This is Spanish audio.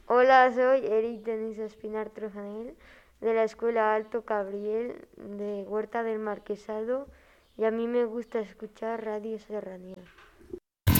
Hola, soy Eric Denis Espinar Trojanel de la Escuela Alto Gabriel de Huerta del Marquesado y a mí me gusta escuchar Radio Serranía.